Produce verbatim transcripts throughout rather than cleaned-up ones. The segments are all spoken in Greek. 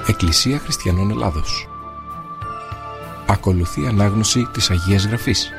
Εκκλησία Χριστιανών Ελλάδος. Ακολουθεί ανάγνωση της Αγίας Γραφής.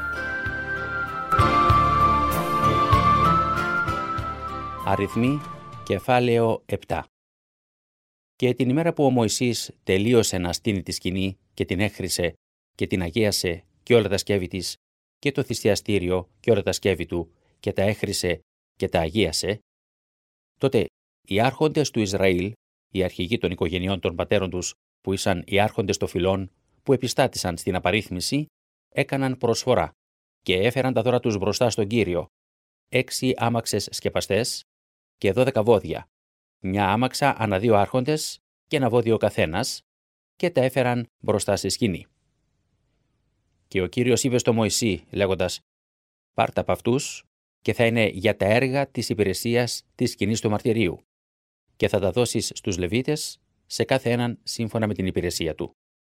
Αριθμοί, κεφάλαιο επτά. Και την ημέρα που ο Μωυσής τελείωσε να στείνει τη σκηνή και την έχρισε και την αγίασε και όλα τα σκεύη της και το θυσιαστήριο και όλα τα σκεύη του και τα έχρισε και τα αγίασε, τότε οι άρχοντες του Ισραήλ, οι αρχηγοί των οικογενειών των πατέρων τους, που ήσαν οι άρχοντες των φυλών, που επιστάτησαν στην απαρίθμηση, έκαναν προσφορά και έφεραν τα δώρα τους μπροστά στον Κύριο, έξι άμαξες σκεπαστές και δώδεκα βόδια, μια άμαξα ανά δύο άρχοντες και ένα βόδιο ο καθένας, και τα έφεραν μπροστά στη σκηνή. Και ο Κύριος είπε στο Μωυσή, λέγοντας: «Πάρ' από αυτούς και θα είναι για τα έργα της υπηρεσίας της σκηνής του μαρτυρίου, και θα τα δώσεις στους Λεβίτες, σε κάθε έναν σύμφωνα με την υπηρεσία του».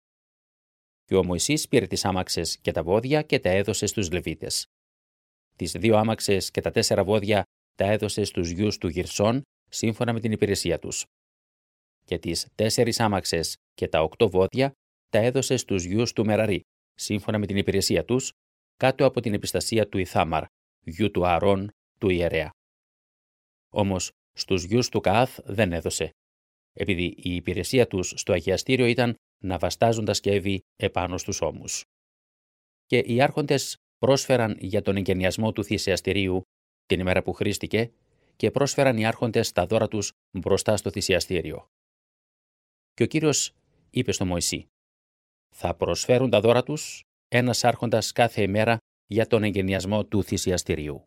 Και ο Μωυσής πήρε τις άμαξες και τα βόδια και τα έδωσε στους Λεβίτες. Τις δύο άμαξες και τα τέσσερα βόδια τα έδωσε στους γιους του Γερσών, σύμφωνα με την υπηρεσία τους. Και τις τέσσερις άμαξες και τα οκτώ βόδια τα έδωσε στους γιους του Μεραρή, σύμφωνα με την υπηρεσία τους, κάτω από την επιστασία του Ηθάμαρ, γιου του Ααρών, του ιερέα. Όμως στους γιους του Καάθ δεν έδωσε, επειδή η υπηρεσία τους στο αγιαστήριο ήταν να βαστάζουν τα σκεύη επάνω στους ώμους. Και οι άρχοντες πρόσφεραν για τον εγκαινιασμό του θυσιαστηρίου την ημέρα που χρήστηκε, και πρόσφεραν οι άρχοντες τα δώρα τους μπροστά στο θυσιαστήριο. Και ο Κύριος είπε στο Μωυσή: «Θα προσφέρουν τα δώρα τους ένας άρχοντας κάθε ημέρα για τον εγκαινιασμό του θυσιαστηρίου».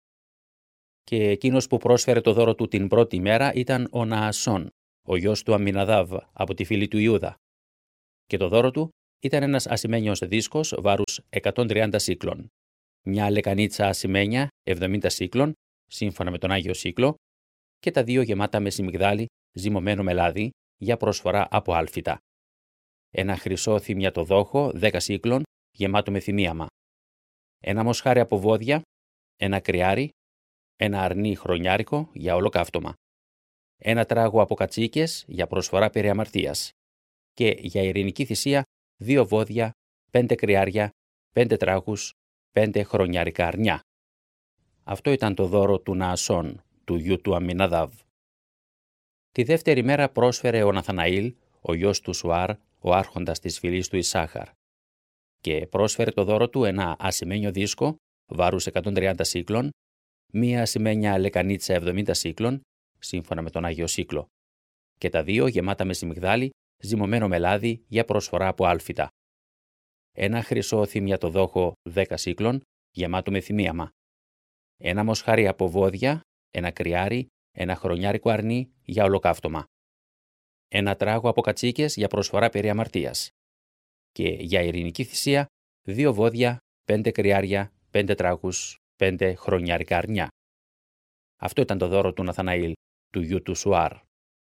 Και εκείνος που πρόσφερε το δώρο του την πρώτη μέρα ήταν ο Ναασών, ο γιος του Αμιναδάβ, από τη φυλή του Ιούδα. Και το δώρο του ήταν ένας ασημένιος δίσκος βάρους εκατόν τριάντα σύκλων, μια λεκανίτσα ασημένια εβδομήντα σύκλων, σύμφωνα με τον Άγιο Σύκλο, και τα δύο γεμάτα με σιμιγδάλι ζυμωμένο με λάδι για προσφορά από άλφητα. Ένα χρυσό θυμιατοδόχο δέκα σύκλων γεμάτο με θυμίαμα. Ένα μοσχάρι από βόδια, ένα κρυάρι, ένα αρνί χρονιάρικο για ολοκαύτωμα. Ένα τράγο από κατσίκες για προσφορά περί αμαρτίας. Και για ειρηνική θυσία δύο βόδια, πέντε κρυάρια, πέντε τράγους, πέντε χρονιάρικα αρνιά. Αυτό ήταν το δώρο του Ναασών, του γιου του Αμιναδάβ. Τη δεύτερη μέρα πρόσφερε ο Ναθαναήλ, ο γιος του Σουάρ, ο άρχοντας της φυλής του Ισάχαρ. Και πρόσφερε το δώρο του ένα ασημένιο δίσκο βάρους εκατόν τριάντα σύκλων, μία ασημένια λεκανίτσα εβδομήντα σύκλων, σύμφωνα με τον Άγιο Σύκλο, και τα δύο γεμάτα με σιμιγδάλι ζυμωμένο με λάδι για προσφορά από άλφητα. Ένα χρυσό θυμιατοδόχο δέκα σύκλων γεμάτο με θυμίαμα. Ένα μοσχάρι από βόδια, ένα κρυάρι, ένα χρονιάρικο αρνί για ολοκαύτωμα. Ένα τράγο από κατσίκες για προσφορά περί αμαρτίας. Και για ειρηνική θυσία δύο βόδια, πέντε κρυάρια, πέντε τράγους, πέντε χρονιάρικα αρνιά. Αυτό ήταν το δώρο του Ναθαναήλ, του γιου του Σουάρ.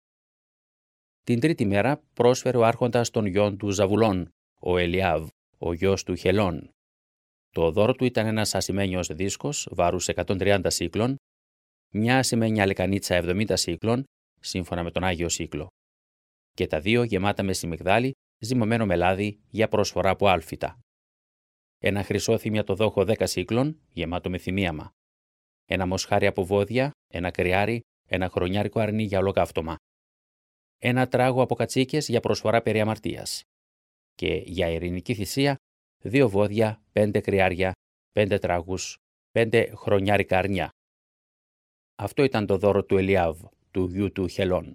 Την τρίτη μέρα πρόσφερε ο άρχοντας των γιών του Ζαβουλών, ο Ελιάβ, ο γιος του Χελών. Το δώρο του ήταν ένας ασημένιος δίσκος βάρους εκατόν τριάντα σύκλων, μια ασημένια λεκανίτσα εβδομήντα σύκλων, σύμφωνα με τον Άγιο Σύκλο, και τα δύο γεμάτα με σιμιγδάλι ζυμωμένο με λάδι για προσφορά από άλφητα. Ένα χρυσό θυμιατοδόχο δέκα σύκλων γεμάτο με θυμίαμα. Ένα μοσχάρι από βόδια, ένα κρυάρι, ένα χρονιάρικο αρνί για ολοκαύτωμα. Ένα τράγο από κατσίκες για προσφορά περί αμαρτίας. Και για ειρηνική θυσία δύο βόδια, πέντε κρυάρια, πέντε τράγους, πέντε χρονιάρικα αρνιά. Αυτό ήταν το δώρο του Ελιάβ, του γιου του Χελών.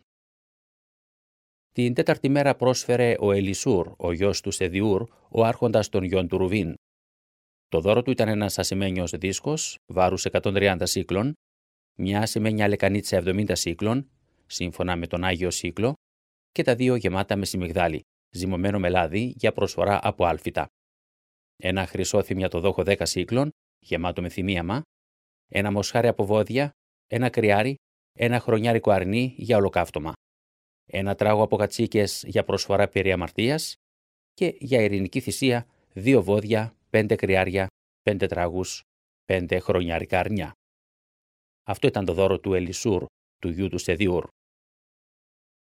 Την τέταρτη μέρα πρόσφερε ο Ελισούρ, ο γιος του Σεδιούρ, ο άρχοντας των γιών του Ρουβίν. Το δώρο του ήταν ένας ασημένιος δίσκος βάρους εκατόν τριάντα σύκλων, μια ασημένια λεκανίτσα εβδομήντα σύκλων, σύμφωνα με τον Άγιο Σύκλο, και τα δύο γεμάτα με σιμιγδάλι, ζυμωμένο με λάδι για προσφορά από άλφητα. Ένα χρυσό θυμιατοδόχο δέκα σύκλων, γεμάτο με θυμίαμα, ένα μοσχάρι από βόδια, ένα κρυάρι, ένα χρονιάρικο αρνί για ολοκαύτωμα. Ένα τράγο από κατσίκες για προσφορά περί αμαρτίας, και για ειρηνική θυσία δύο βόδια, πέντε κρυάρια, πέντε τράγους, πέντε χρονιάρικα αρνιά. Αυτό ήταν το δώρο του Ελισούρ, του γιου του Σεδιούρ.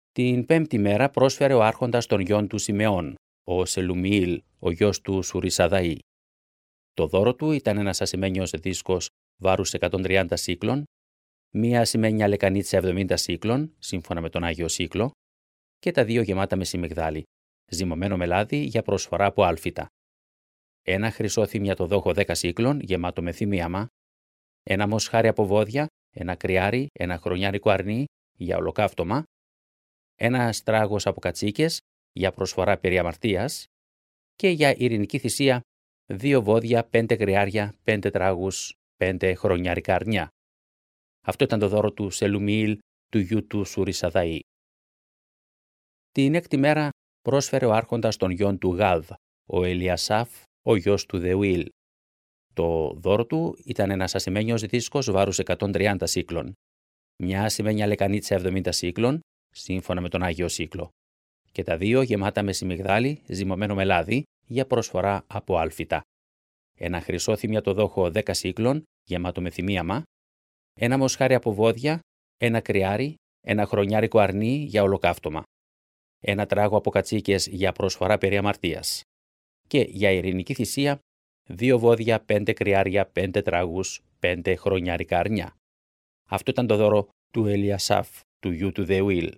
Την πέμπτη μέρα πρόσφερε ο άρχοντας των γιών του Σιμεών, ο Σελουμιήλ, ο γιος του Σουρισαδαή. Το δώρο του ήταν ένας ασημένιος δίσκος βάρους εκατόν τριάντα σίκλων, μία ασημένια λεκανίτσα εβδομήντα σίκλων, σύμφωνα με τον Άγιο Σύκλο, και τα δύο γεμάτα με σιμιγδάλι, ζυμωμένο με λάδι για προσφορά από άλφητα. Ένα χρυσό θύμια το δόχο δέκα σίκλων, γεμάτο με θυμίαμα, ένα μοσχάρι από βόδια, ένα κρυάρι, ένα χρονιάρικο αρνί για ολοκαύτωμα, ένα στράγος από κατσίκες για προσφορά περί αμαρτίας και για ειρηνική θυσία δύο βόδια, πέντε κρυάρια, πέντε τράγους, πέντε χρονιάρικα αρνιά. Αυτό ήταν το δώρο του Σελουμιήλ, του γιου του Σουρισαδαή. Την έκτη μέρα πρόσφερε ο άρχοντας των γιών του Γάδ, ο Ελιασάφ, ο γιος του Δεουήλ. Το δώρο του ήταν ένας ασημένιος δίσκος βάρους εκατόν τριάντα σίκλων, μια ασημένια λεκανίτσα εβδομήντα σίκλων, σύμφωνα με τον Άγιο Σύκλο, και τα δύο γεμάτα με σιμιγδάλι, ζυμωμένο με λάδι, για προσφορά από άλφητα. Ένα χρυσό θύμια το δόχο δέκα σίκλων, γεμάτο με θυμίαμα, ένα μοσχάρι από βόδια, ένα κρυάρι, ένα χρονιάρικο αρνί για ολοκαύτωμα, ένα τράγο από κατσίκες για προσφορά περί αμαρτίας και για ειρηνική θυσία δύο βόδια, πέντε κρυάρια, πέντε τράγους, πέντε χρονιάρικα αρνιά. Αυτό ήταν το δώρο του Ελιασάφ, του γιου του Δεουήλ.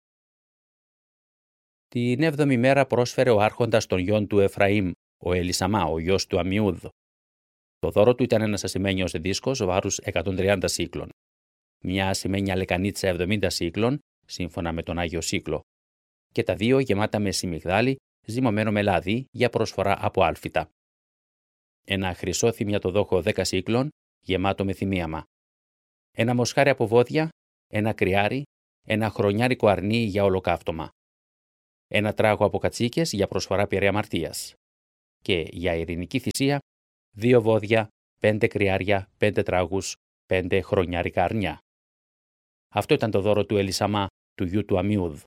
Την έβδομη μέρα πρόσφερε ο άρχοντας των γιών του Εφραήμ, ο Ελισαμά, ο γιος του Αμιούδ. Το δώρο του ήταν ένας ασημένιος δίσκος βάρους εκατόν τριάντα σίκλων, μια ασημένια λεκανίτσα εβδομήντα σίκλων, σύμφωνα με τον Άγιο Σύκλο, και τα δύο γεμάτα με σιμιγδάλι, ζυμωμένο με λάδι για προσφορά από άλφητα. Ένα χρυσό θύμια το δόχο δέκα σίκλων, γεμάτο με θυμίαμα. Ένα μοσχάρι από βόδια, ένα κρυάρι, ένα χρονιάρικο αρνί για ολοκαύτωμα. Ένα τράγο από κατσίκες για προσφορά περί αμαρτίας. Και για ειρηνική θυσία, δύο βόδια, πέντε κρυάρια, πέντε τράγους, πέντε χρονιάρικα αρνιά. Αυτό ήταν το δώρο του Ελισαμά, του γιου του Αμιούδ.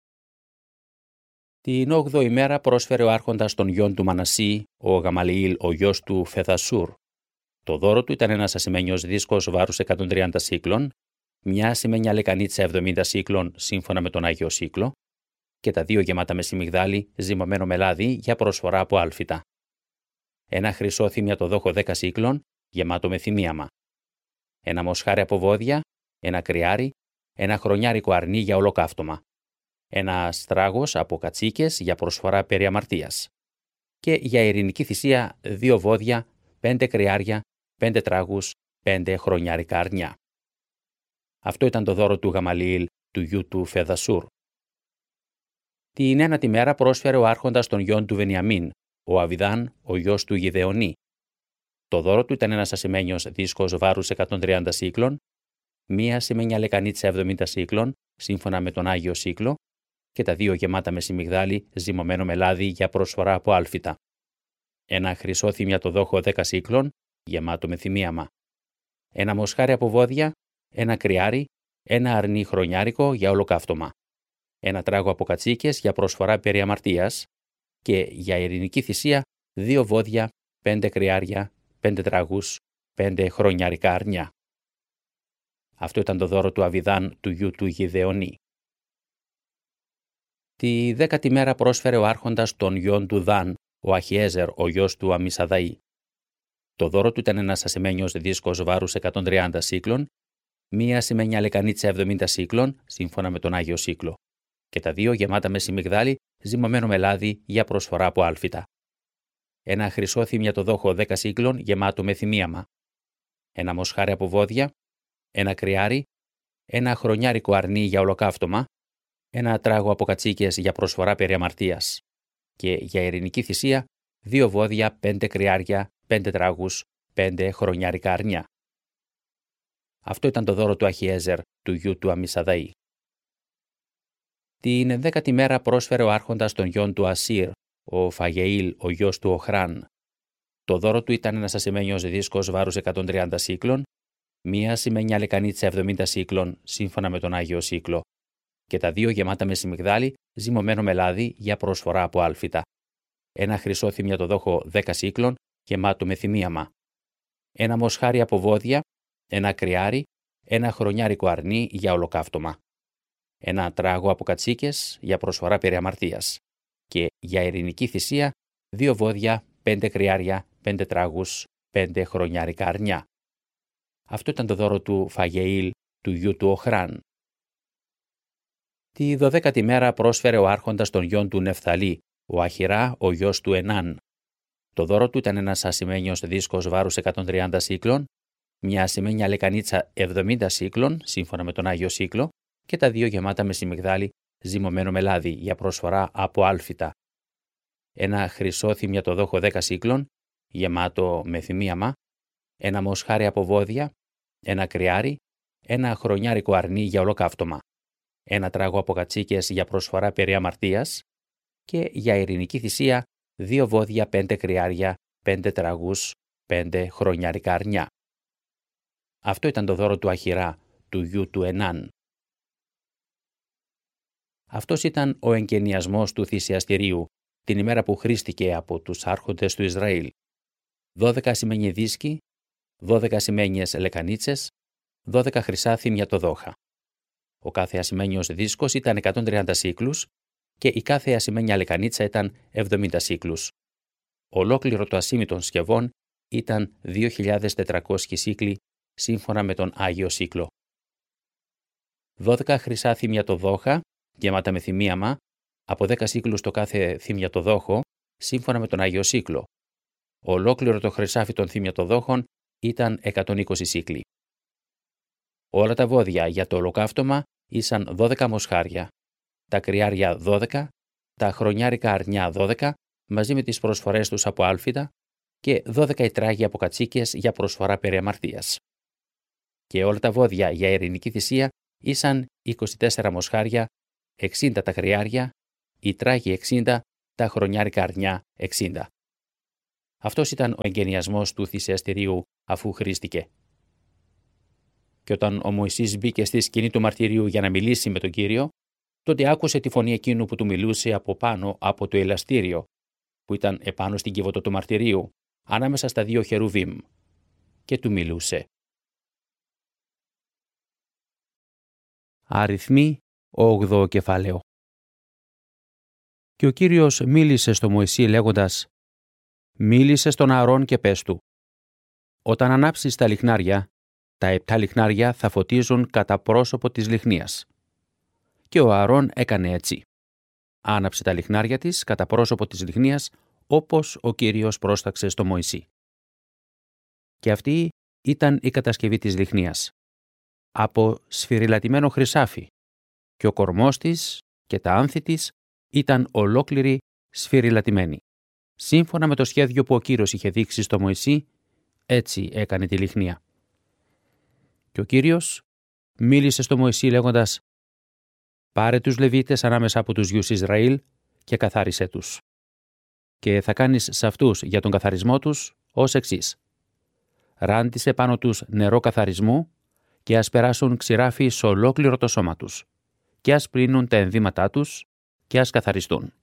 Την όγδοη μέρα πρόσφερε ο άρχοντας των γιών του Μανασί, ο Γαμαλιήλ, ο γιος του Φεδασούρ. Το δώρο του ήταν ένας ασημένιος δίσκος βάρους εκατόν τριάντα σίκλων, μια ασημένια λεκανίτσα εβδομήντα σίκλων, σύμφωνα με τον Άγιο Σύκλο, και τα δύο γεμάτα με σιμιγδάλι, ζυμωμένο με λάδι για προσφορά από άλφητα. Ένα χρυσό θύμια το δόχο δέκα σίκλων, γεμάτο με θυμίαμα. Ένα μοσχάρι από βόδια, ένα κρυάρι, ένα χρονιάρικο αρνί για ολοκαύτωμα. Ένα στράγος από κατσίκες για προσφορά περί αμαρτίας. Και για ειρηνική θυσία δύο βόδια, πέντε κρυάρια, πέντε τράγους, πέντε χρονιάρικα αρνιά. Αυτό ήταν το δώρο του Γαμαλιήλ, του γιου του Φεδασούρ. Την ένατη μέρα πρόσφερε ο άρχοντας των γιών του Βενιαμίν, ο Αβιδάν, ο γιος του Γιδεωνή. Το δώρο του ήταν ένας ασημένιος δίσκος βάρους εκατόν τριάντα σίκλων, μία ασημένια λεκανίτσα εβδομήντα σίκλων, σύμφωνα με τον Άγιο Σύκλο, και τα δύο γεμάτα με σιμιγδάλι, ζυμωμένο με λάδι για προσφορά από άλφητα. Ένα χρυσό θύμια το δόχο δέκα σίκλων, γεμάτο με θυμίαμα. Ένα μοσχάρι από βόδια, ένα κρυάρι, ένα αρνί χρονιάρικο για ολοκαύτωμα. Ένα τράγο από κατσίκες για προσφορά περί αμαρτίας και για ειρηνική θυσία δύο βόδια, πέντε κρυάρια, πέντε τράγους, πέντε χρονιάρικα αρνιά. Αυτό ήταν το δώρο του Αβιδάν, του γιου του Γιδεωνή. Τη δέκατη μέρα πρόσφερε ο άρχοντας των γιών του Δάν, ο Αχιέζερ, ο γιος του Αμισαδαή. Το δώρο του ήταν ένας ασημένιος δίσκος βάρους εκατόν τριάντα σίκλων, μία ασημένια λεκανίτσα εβδομήντα σίκλων, σύμφωνα με τον Άγιο Σύκλο, και τα δύο γεμάτα με σιμιγδάλι, ζυμωμένο με λάδι για προσφορά από άλφητα. Ένα χρυσό θύμια το δόχο δέκα σίκλων, γεμάτο με θυμίαμα. Ένα μοσχάρι από βόδια, ένα κρυάρι, ένα χρονιάρικο αρνί για ολοκαύτωμα, ένα τράγο από κατσίκες για προσφορά περί αμαρτίας και για ειρηνική θυσία δύο βόδια, πέντε κρυάρια, πέντε τράγους, πέντε χρονιάρικα αρνιά. Αυτό ήταν το δώρο του Αχιέζερ, του γιου του Αμισαδαή. Την δέκατη μέρα πρόσφερε ο άρχοντας των γιών του Ασίρ, ο Φαγεήλ, ο γιος του Οχράν. Το δώρο του ήταν ένας ασημένιος δίσκος βάρους εκατόν τριάντα σίκλων, μία ασημένια λεκανίτσα εβδομήντα σίκλων, σύμφωνα με τον Άγιο Σύκλο, και τα δύο γεμάτα με σιμιγδάλι, ζυμωμένο με λάδι για προσφορά από άλφητα. Ένα χρυσό θύμια το δόχο δέκα σίκλων, γεμάτο με θυμίαμα. Ένα μοσχάρι από βόδια, ένα κρυάρι, ένα χρονιάρικο αρνί για ολοκαύτωμα. ένα τράγο από κατσίκες για προσφορά περί αμαρτίας και για ειρηνική θυσία δύο βόδια, πέντε κρυάρια, πέντε τράγους, πέντε χρονιάρικα αρνιά. Αυτό ήταν το δώρο του Φαγεήλ, του γιου του Οχράν. Τη δωδέκατη μέρα πρόσφερε ο άρχοντας των γιών του Νεφθαλή, ο Αχειρά, ο γιος του Ενάν. Το δώρο του ήταν ένας ασημένιος δίσκος βάρους εκατόν τριάντα σύκλων, μια ασημένια λεκανίτσα εβδομήντα σύκλων, σύμφωνα με τον Άγιο Σύκλο, και τα δύο γεμάτα με σιμιγδάλι ζυμωμένο με λάδι για προσφορά από άλφητα. Ένα χρυσό θυμιατοδόχο δέκα σύκλων, γεμάτο με θυμίαμα, ένα μοσχάρι από βόδια, ένα κρυάρι, ένα χρονιάρικο αρνί για ολοκαύτωμα, ένα τράγο από κατσίκες για προσφορά περί αμαρτίας και για ειρηνική θυσία δύο βόδια, πέντε κρυάρια, πέντε τραγούς, πέντε χρονιάρικα αρνιά. Αυτό ήταν το δώρο του Αχειρά, του γιου του Ενάν. Αυτός ήταν ο εγκαινιασμός του θυσιαστηρίου την ημέρα που χρήστηκε από τους άρχοντες του Ισραήλ. Δώδεκα ασημένιοι δίσκοι, δώδεκα ασημένιες λεκανίτσες, δώδεκα χρυσά θυμιατοδόχα. Ο κάθε ασημένιος δίσκος ήταν εκατόν τριάντα σύκλους και η κάθε ασημένια λεκανίτσα ήταν εβδομήντα σύκλους. Ολόκληρο το ασίμι των σκευών ήταν δύο χιλιάδες τετρακόσιοι σύκλοι σύμφωνα με τον Άγιο Σύκλο. δώδεκα χρυσά θυμιατοδόχα, γεμάτα με θυμίαμα, από δέκα σύκλους το κάθε θυμιατοδόχο, σύμφωνα με τον Άγιο Σύκλο. Ολόκληρο το χρυσάφι των θυμιατοδόχων ήταν εκατόν είκοσι σύκλοι. Όλα τα βόδια για το ολοκαύτωμα ήσαν δώδεκα μοσχάρια, τα κρυάρια δώδεκα, τα χρονιάρικα αρνιά δώδεκα, μαζί με τις προσφορές τους από άλφητα και δώδεκα οι τράγοι από κατσίκες για προσφορά περί αμαρτίας. Και όλα τα βόδια για ειρηνική θυσία ήσαν είκοσι τέσσερα μοσχάρια, εξήντα τα κρυάρια, οι τράγοι εξήντα, τα χρονιάρικα αρνιά εξήντα. Αυτός ήταν ο εγκαινιασμός του θυσιαστηρίου αφού χρήστηκε. Και όταν ο Μωυσής μπήκε στη σκηνή του μαρτυρίου για να μιλήσει με τον Κύριο, τότε άκουσε τη φωνή εκείνου που του μιλούσε από πάνω από το ελαστήριο, που ήταν επάνω στην κύβωτο του μαρτυρίου, ανάμεσα στα δύο χερουβίμ, και του μιλούσε. Αριθμοί όγδοο κεφάλαιο. Και ο Κύριος μίλησε στο Μωυσή λέγοντας: «Μίλησε στον Ααρών και πες του, όταν ανάψεις τα λιχνάρια, τα επτά λιχνάρια θα φωτίζουν κατά πρόσωπο της λιχνίας». Και ο Ααρών έκανε έτσι. Άναψε τα λιχνάρια της κατά πρόσωπο της λιχνίας, όπως ο Κύριος πρόσταξε στο Μωυσή. Και αυτή ήταν η κατασκευή της λιχνίας. Από σφυριλατημένο χρυσάφι, και ο κορμός της και τα άνθη της ήταν ολόκληροι σφυριλατημένοι. Σύμφωνα με το σχέδιο που ο Κύριος είχε δείξει στο Μωυσή, έτσι έκανε τη λιχνία. Και ο Κύριος μίλησε στο Μωυσή λέγοντας: «Πάρε τους Λεβίτες ανάμεσα από τους γιους Ισραήλ και καθάρισέ τους. Και θα κάνεις σε αυτούς για τον καθαρισμό τους ως εξής. Ράντισε πάνω τους νερό καθαρισμού και ας περάσουν ξηράφι σε ολόκληρο το σώμα τους και ας πλύνουν τα ενδύματά τους και ας καθαριστούν.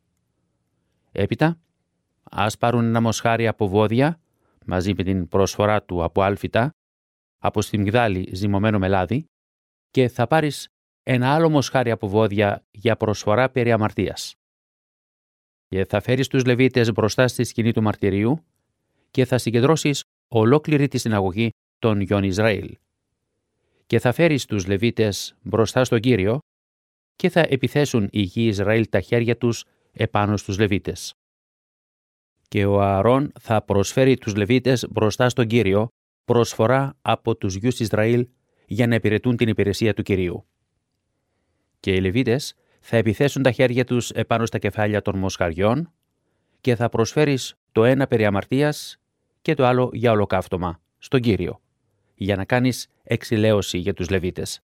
Έπειτα, ας πάρουν ένα μοσχάρι από βόδια μαζί με την προσφορά του από άλφητα, από στιμγδάλι ζυμωμένο με λάδι, και θα πάρεις ένα άλλο μοσχάρι από βόδια για προσφορά περί αμαρτίας. Και θα φέρεις τους Λεβίτες μπροστά στη σκηνή του μαρτυρίου και θα συγκεντρώσεις ολόκληρη τη συναγωγή των γιών Ισραήλ. Και θα φέρεις τους Λεβίτες μπροστά στον Κύριο και θα επιθέσουν οι γιοι Ισραήλ τα χέρια τους επάνω στους Λεβίτες. Και ο Ααρών θα προσφέρει τους Λεβίτες μπροστά στον Κύριο προσφορά από τους γιους Ισραήλ για να υπηρετούν την υπηρεσία του Κυρίου. Και οι Λεβίτες θα επιθέσουν τα χέρια τους επάνω στα κεφάλια των μοσχαριών και θα προσφέρεις το ένα περί αμαρτίας και το άλλο για ολοκαύτωμα στον Κύριο, για να κάνεις εξηλαίωση για τους Λεβίτες.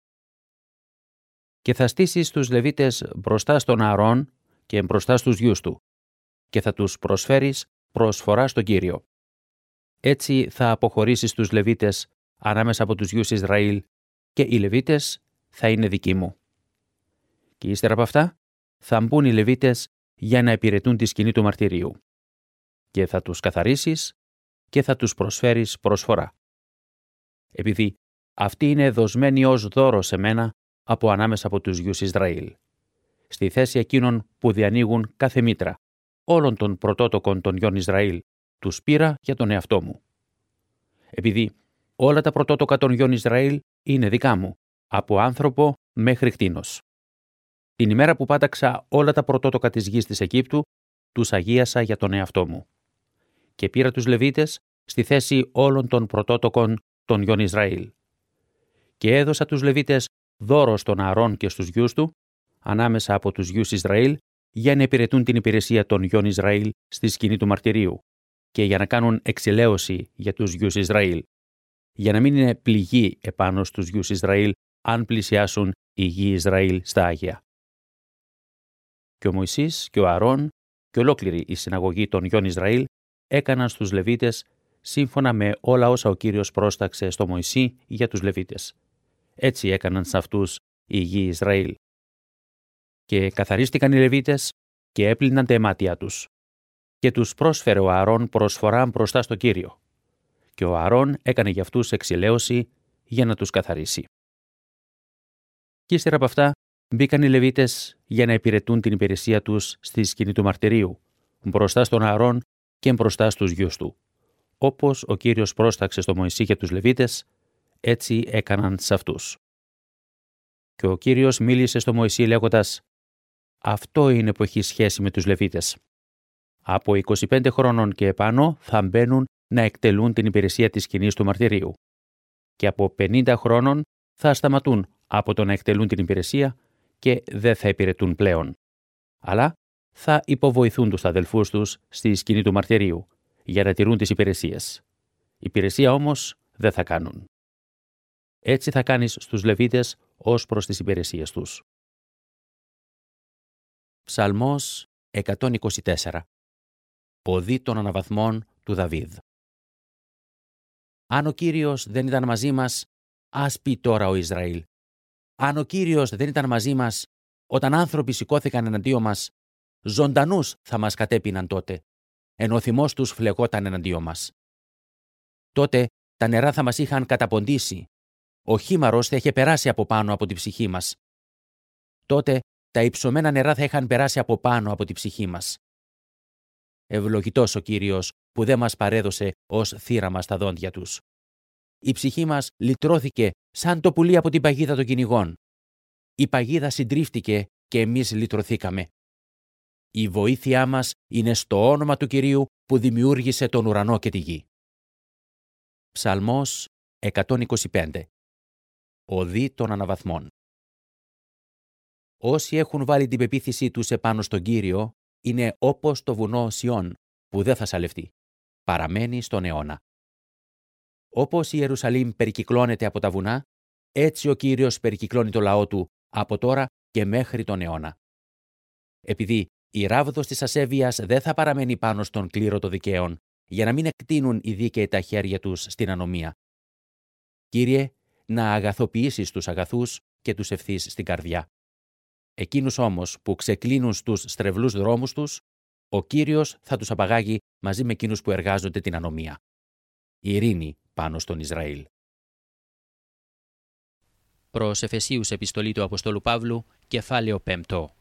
Και θα στήσεις τους Λεβίτες μπροστά στον Ααρών και μπροστά στους γιους του και θα τους προσφέρεις προσφορά στον Κύριο. Έτσι θα αποχωρήσεις τους Λεβίτες ανάμεσα από τους γιους Ισραήλ και οι Λεβίτες θα είναι δικοί μου. Και ύστερα από αυτά θα μπουν οι Λεβίτες για να υπηρετούν τη σκηνή του μαρτυρίου. Και θα τους καθαρίσεις και θα τους προσφέρεις προσφορά. Επειδή αυτοί είναι δοσμένοι ως δώρο σε μένα από ανάμεσα από τους γιους Ισραήλ, στη θέση εκείνων που διανοίγουν κάθε μήτρα, όλων των πρωτότοκων των γιών Ισραήλ, τους πήρα για τον εαυτό μου. Επειδή όλα τα πρωτότοκα των γιών Ισραήλ είναι δικά μου, από άνθρωπο μέχρι κτήνος. Την ημέρα που πάταξα όλα τα πρωτότοκα της γης της Αιγύπτου, τους αγίασα για τον εαυτό μου. Και πήρα τους Λεβίτες στη θέση όλων των πρωτότοκων των γιών Ισραήλ. Και έδωσα τους Λεβίτες δώρο στον Ααρών και στους γιους του, ανάμεσα από τους γιους Ισραήλ, για να υπηρετούν την υπηρεσία των γιών Ισραήλ στη σκηνή του μαρτυρίου και για να κάνουν εξηλαίωση για τους γιους Ισραήλ, για να μην είναι πληγή επάνω στους γιους Ισραήλ αν πλησιάσουν οι γη Ισραήλ στα Άγια. Και ο Μωυσής και ο Ααρών και ολόκληρη η συναγωγή των γιών Ισραήλ έκαναν στους Λεβίτες σύμφωνα με όλα όσα ο Κύριος πρόσταξε στο Μωυσή για τους Λεβίτες. Έτσι έκαναν σε αυτούς οι γη Ισραήλ. Και καθαρίστηκαν οι Λεβίτες και έπλυναν τα αιμάτια τους. Και τους πρόσφερε ο Ααρών προσφορά μπροστά στο Κύριο. Και ο Ααρών έκανε για αυτούς εξηλαίωση για να τους καθαρίσει. Και ύστερα από αυτά μπήκαν οι Λεβίτες για να υπηρετούν την υπηρεσία τους στη σκηνή του μαρτυρίου, μπροστά στον Ααρών και μπροστά στους γιους του. Όπως ο Κύριος πρόσταξε στο Μωυσή για τους Λεβίτες, έτσι έκαναν σε αυτούς. Και ο Κύριος μίλησε στο Μωυσή λέγοντας: «Αυτό είναι που έχει σχέση με τους Λεβίτες. Από είκοσι πέντε χρόνων και επάνω θα μπαίνουν να εκτελούν την υπηρεσία της σκηνής του μαρτυρίου. Και από πενήντα χρόνων θα σταματούν από το να εκτελούν την υπηρεσία και δεν θα υπηρετούν πλέον. Αλλά θα υποβοηθούν τους αδελφούς τους στη σκηνή του μαρτυρίου για να τηρούν τις υπηρεσίες. Υπηρεσία όμως δεν θα κάνουν. Έτσι θα κάνεις στους Λεβίτες ως προς τις υπηρεσίες τους». Ψαλμός εκατόν είκοσι τέσσερα. Ποδή των αναβαθμών του Δαβίδ. Αν ο Κύριος δεν ήταν μαζί μας, ας πει τώρα ο Ισραήλ. Αν ο Κύριος δεν ήταν μαζί μας, όταν άνθρωποι σηκώθηκαν εναντίον μας, ζωντανούς θα μας κατέπιναν τότε, ενώ ο θυμός τους φλεγόταν εναντίον μας. Τότε τα νερά θα μας είχαν καταποντήσει, ο χήμαρος θα είχε περάσει από πάνω από την ψυχή μας. Τότε τα υψωμένα νερά θα είχαν περάσει από πάνω από την ψυχή μας. Ευλογητός ο Κύριος που δεν μας παρέδωσε ως θύραμα στα δόντια τους. Η ψυχή μας λυτρώθηκε σαν το πουλί από την παγίδα των κυνηγών. Η παγίδα συντρίφτηκε και εμείς λυτρωθήκαμε. Η βοήθειά μας είναι στο όνομα του Κυρίου που δημιούργησε τον ουρανό και τη γη. Ψαλμός εκατόν είκοσι πέντε. Οδή των αναβαθμών. Όσοι έχουν βάλει την πεποίθησή τους επάνω στον Κύριο είναι όπως το βουνό Σιών που δεν θα σαλευτεί. Παραμένει στον αιώνα. Όπως η Ιερουσαλήμ περικυκλώνεται από τα βουνά, έτσι ο Κύριος περικυκλώνει το λαό του από τώρα και μέχρι τον αιώνα. Επειδή η ράβδος της ασέβειας δεν θα παραμένει πάνω στον κλήρο των δικαίων, για να μην εκτείνουν οι δίκαιοι τα χέρια τους στην ανομία. Κύριε, να αγαθοποιήσεις τους αγαθούς και τους ευθύς στην καρδιά. Εκείνους όμως που ξεκλίνουν στους στρεβλούς δρόμους τους, ο Κύριος θα τους απαγάγει μαζί με εκείνους που εργάζονται την ανομία. Η ειρήνη πάνω στον Ισραήλ. Προς Εφεσίους επιστολή του Αποστόλου Παύλου, κεφάλαιο πέμπτο.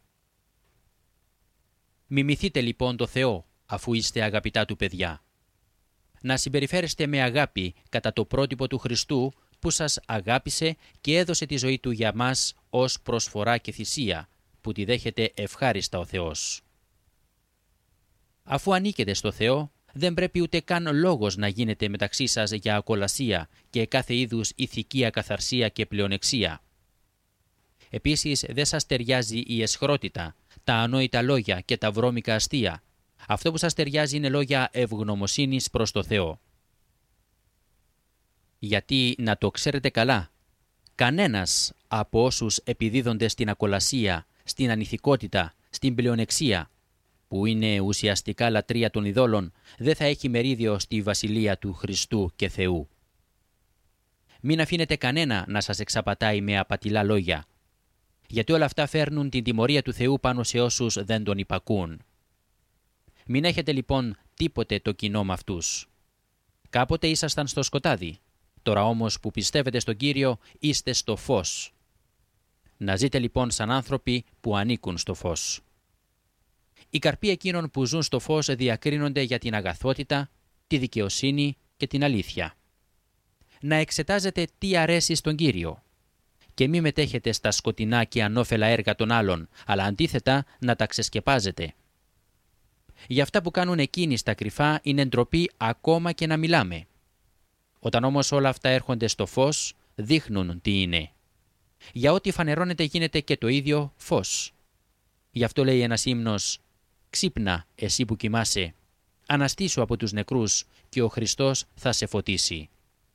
Μιμηθείτε λοιπόν το Θεό, αφού είστε αγαπητά του παιδιά. Να συμπεριφέρεστε με αγάπη κατά το πρότυπο του Χριστού, που σας αγάπησε και έδωσε τη ζωή του για μας ως προσφορά και θυσία, που τη δέχεται ευχάριστα ο Θεός. Αφού ανήκετε στο Θεό, δεν πρέπει ούτε καν λόγος να γίνεται μεταξύ σας για ακολασία και κάθε είδους ηθική ακαθαρσία και πλεονεξία. Επίσης, δεν σας ταιριάζει η αισχρότητα, τα ανόητα λόγια και τα βρώμικα αστεία. Αυτό που σας ταιριάζει είναι λόγια ευγνωμοσύνης προς το Θεό. Γιατί, να το ξέρετε καλά, κανένας από όσους επιδίδονται στην ακολασία, στην ανηθικότητα, στην πλεονεξία, που είναι ουσιαστικά λατρεία των ειδόλων, δεν θα έχει μερίδιο στη βασιλεία του Χριστού και Θεού. Μην αφήνετε κανένα να σας εξαπατάει με απατηλά λόγια, γιατί όλα αυτά φέρνουν την τιμωρία του Θεού πάνω σε όσους δεν τον υπακούν. Μην έχετε λοιπόν τίποτε το κοινό με αυτούς. Κάποτε ήσασταν στο σκοτάδι, τώρα όμως που πιστεύετε στον Κύριο είστε στο φως. Να ζείτε λοιπόν σαν άνθρωποι που ανήκουν στο φως. Οι καρποί εκείνων που ζουν στο φως διακρίνονται για την αγαθότητα, τη δικαιοσύνη και την αλήθεια. Να εξετάζετε τι αρέσει στον Κύριο και μη μετέχετε στα σκοτεινά και ανώφελα έργα των άλλων, αλλά αντίθετα να τα ξεσκεπάζετε. Για αυτά που κάνουν εκείνοι στα κρυφά είναι ντροπή ακόμα και να μιλάμε. Όταν όμως όλα αυτά έρχονται στο φως, δείχνουν τι είναι. Για ό,τι φανερώνεται γίνεται και το ίδιο φως. Γι' αυτό λέει ένας ύμνος «Ξύπνα εσύ που κοιμάσαι, αναστήσου από τους νεκρούς και ο Χριστός θα σε φωτίσει».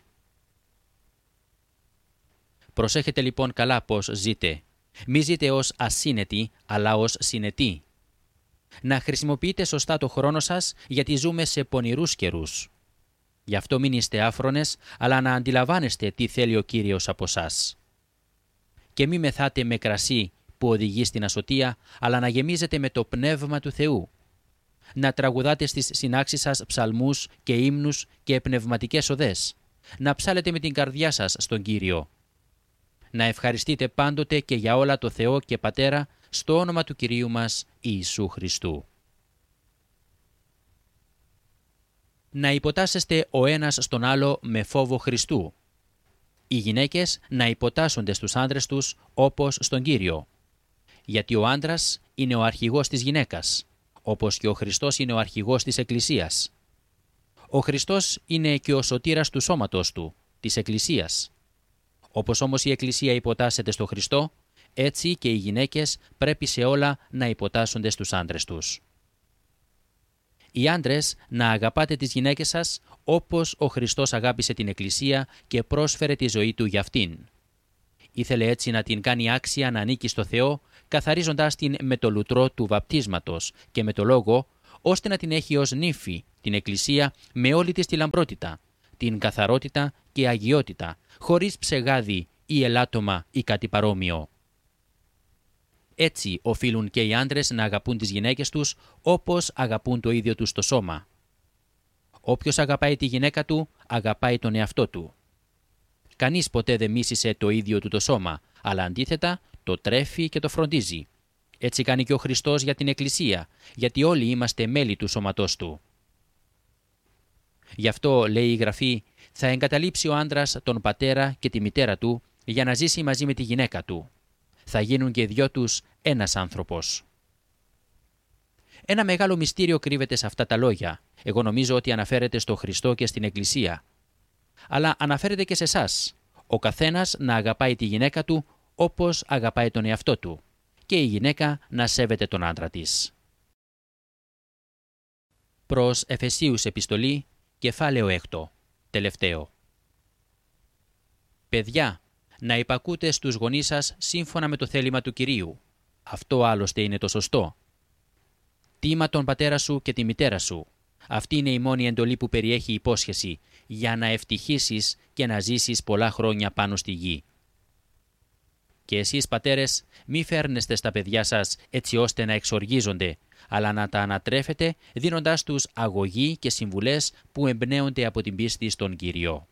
Προσέχετε λοιπόν καλά πώς ζείτε. Μη ζείτε ως ασύνετοι, αλλά ως συνετοί. Να χρησιμοποιείτε σωστά το χρόνο σας, γιατί ζούμε σε πονηρούς καιρούς. Γι' αυτό μην είστε άφρονες, αλλά να αντιλαμβάνεστε τι θέλει ο Κύριος από σας. Και μη μεθάτε με κρασί που οδηγεί στην ασωτεία, αλλά να γεμίζετε με το Πνεύμα του Θεού. Να τραγουδάτε στις συνάξεις σας ψαλμούς και ύμνους και πνευματικές οδές. Να ψάλετε με την καρδιά σας στον Κύριο. Να ευχαριστείτε πάντοτε και για όλα το Θεό και Πατέρα, στο όνομα του Κυρίου μας Ιησού Χριστού. Να υποτάσσεστε ο ένας στον άλλο με φόβο Χριστού. Οι γυναίκες να υποτάσσονται στους άντρες τους όπως στον Κύριο. Γιατί ο άντρας είναι ο αρχηγός της γυναίκας, όπως και ο Χριστός είναι ο αρχηγός της Εκκλησίας. Ο Χριστός είναι και ο σωτήρας του σώματος του, της Εκκλησίας. Όπως όμως η Εκκλησία υποτάσσεται στο Χριστό, έτσι και οι γυναίκες πρέπει σε όλα να υποτάσσονται στους άντρες τους. Οι άντρες να αγαπάτε τις γυναίκες σας όπως ο Χριστός αγάπησε την Εκκλησία και πρόσφερε τη ζωή του για αυτήν. Ήθελε έτσι να την κάνει άξια να ανήκει στο Θεό, καθαρίζοντας την με το λουτρό του βαπτίσματος και με το λόγο, ώστε να την έχει ως νύφη την Εκκλησία με όλη της τη λαμπρότητα, την καθαρότητα και αγιότητα, χωρίς ψεγάδι ή ελάττωμα ή κάτι παρόμοιο. Έτσι οφείλουν και οι άντρες να αγαπούν τις γυναίκες τους όπως αγαπούν το ίδιο τους το σώμα. Όποιος αγαπάει τη γυναίκα του, αγαπάει τον εαυτό του. Κανείς ποτέ δεν μίσησε το ίδιο του το σώμα, αλλά αντίθετα το τρέφει και το φροντίζει. Έτσι κάνει και ο Χριστός για την Εκκλησία, γιατί όλοι είμαστε μέλη του σώματός του. Γι' αυτό, λέει η Γραφή, θα εγκαταλείψει ο άντρας τον πατέρα και τη μητέρα του για να ζήσει μαζί με τη γυναίκα του. Θα γίνουν και οι δυο τους ένας άνθρωπος. Ένα μεγάλο μυστήριο κρύβεται σε αυτά τα λόγια. Εγώ νομίζω ότι αναφέρεται στο Χριστό και στην Εκκλησία. Αλλά αναφέρεται και σε εσάς. Ο καθένας να αγαπάει τη γυναίκα του όπως αγαπάει τον εαυτό του. Και η γυναίκα να σέβεται τον άντρα της. Προς Εφεσίους επιστολή, κεφάλαιο έκτο, τελευταίο. Παιδιά, να υπακούτε στους γονείς σας σύμφωνα με το θέλημα του Κυρίου. Αυτό άλλωστε είναι το σωστό. Τίμα τον πατέρα σου και τη μητέρα σου. Αυτή είναι η μόνη εντολή που περιέχει υπόσχεση, για να ευτυχήσεις και να ζήσεις πολλά χρόνια πάνω στη γη. Και εσείς πατέρες, μη φέρνεστε στα παιδιά σας έτσι ώστε να εξοργίζονται, αλλά να τα ανατρέφετε δίνοντάς τους αγωγή και συμβουλές που εμπνέονται από την πίστη στον Κύριο.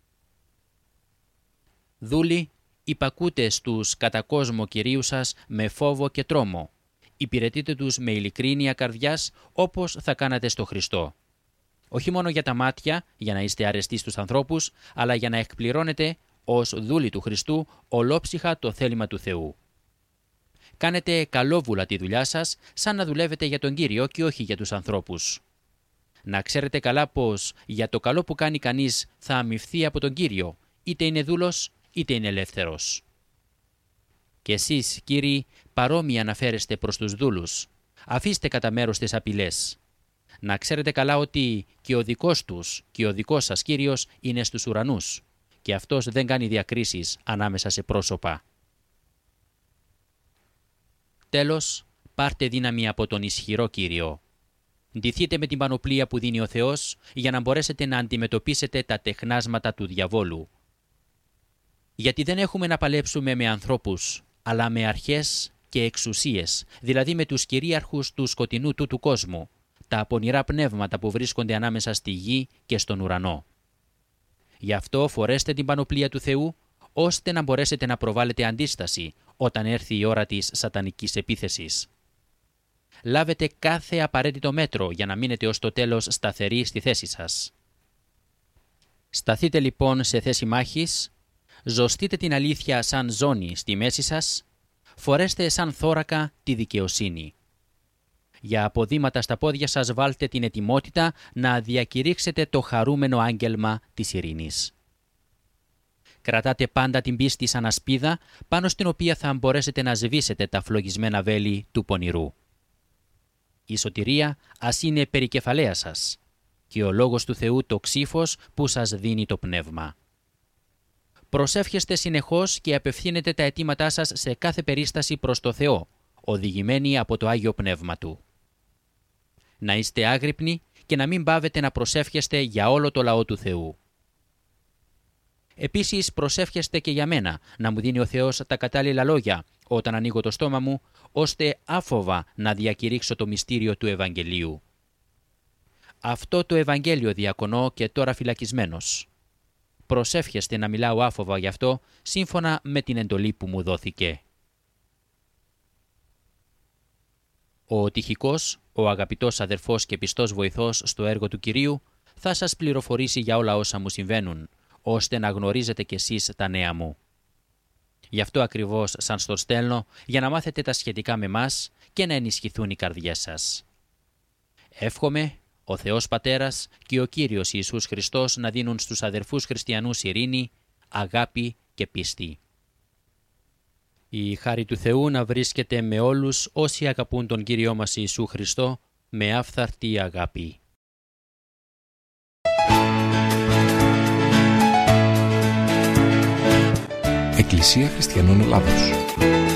Δούλοι, υπακούτε στους κατά κόσμο κυρίους σας με φόβο και τρόμο. Υπηρετείτε τους με ειλικρίνεια καρδιάς όπως θα κάνατε στο Χριστό. Όχι μόνο για τα μάτια, για να είστε αρεστοί στους ανθρώπους, αλλά για να εκπληρώνετε ως δούλοι του Χριστού ολόψυχα το θέλημα του Θεού. Κάνετε καλόβουλα τη δουλειά σας, σαν να δουλεύετε για τον Κύριο και όχι για τους ανθρώπους. Να ξέρετε καλά πως για το καλό που κάνει κανείς θα αμοιφθεί από τον Κύριο, είτε είναι δούλος είτε είναι ελεύθερος. Και εσείς, κύριοι, παρόμοια αναφέρεστε προς τους δούλους. Αφήστε κατά μέρος τις απειλές. Να ξέρετε καλά ότι και ο δικός τους και ο δικός σας Κύριος είναι στους ουρανούς και αυτός δεν κάνει διακρίσεις ανάμεσα σε πρόσωπα. Τέλος, πάρτε δύναμη από τον ισχυρό Κύριο. Ντυθείτε με την πανοπλία που δίνει ο Θεός για να μπορέσετε να αντιμετωπίσετε τα τεχνάσματα του διαβόλου. Γιατί δεν έχουμε να παλέψουμε με ανθρώπους, αλλά με αρχές και εξουσίες, δηλαδή με τους κυρίαρχους του σκοτεινού του του κόσμου, τα πονηρά πνεύματα που βρίσκονται ανάμεσα στη γη και στον ουρανό. Γι' αυτό φορέστε την πανοπλία του Θεού, ώστε να μπορέσετε να προβάλλετε αντίσταση όταν έρθει η ώρα της σατανικής επίθεσης. Λάβετε κάθε απαραίτητο μέτρο για να μείνετε ως το τέλος σταθεροί στη θέση σας. Σταθείτε λοιπόν σε θέση μάχης, ζωστείτε την αλήθεια σαν ζώνη στη μέση σας, φορέστε σαν θώρακα τη δικαιοσύνη. Για αποδήματα στα πόδια σας βάλτε την ετοιμότητα να διακηρύξετε το χαρούμενο άγγελμα της ειρήνης. Κρατάτε πάντα την πίστη σαν ασπίδα, πάνω στην οποία θα μπορέσετε να σβήσετε τα φλογισμένα βέλη του πονηρού. Η σωτηρία ας είναι περικεφαλαία σας και ο λόγος του Θεού το ξύφος που σας δίνει το πνεύμα. Προσεύχεστε συνεχώς και απευθύνετε τα αιτήματά σας σε κάθε περίσταση προς το Θεό, οδηγημένοι από το Άγιο Πνεύμα Του. Να είστε άγρυπνοι και να μην πάβετε να προσεύχεστε για όλο το λαό του Θεού. Επίσης προσεύχεστε και για μένα, να μου δίνει ο Θεός τα κατάλληλα λόγια όταν ανοίγω το στόμα μου, ώστε άφοβα να διακηρύξω το μυστήριο του Ευαγγελίου. Αυτό το Ευαγγέλιο διακονώ και τώρα φυλακισμένος. Προσεύχεστε να μιλάω άφοβα γι' αυτό, σύμφωνα με την εντολή που μου δόθηκε. Ο Τυχικός, ο αγαπητός αδερφός και πιστός βοηθός στο έργο του Κυρίου, θα σας πληροφορήσει για όλα όσα μου συμβαίνουν, ώστε να γνωρίζετε κι εσείς τα νέα μου. Γι' αυτό ακριβώς σαν στο στέλνω, για να μάθετε τα σχετικά με μας και να ενισχυθούν οι καρδιές σας. Εύχομαι ο Θεός Πατέρας και ο Κύριος Ιησούς Χριστός να δίνουν στους αδερφούς χριστιανούς ειρήνη, αγάπη και πίστη. Η χάρη του Θεού να βρίσκεται με όλους όσοι αγαπούν τον Κύριό μας Ιησού Χριστό με άφθαρτη αγάπη. Εκκλησία Χριστιανών Ελλάδος.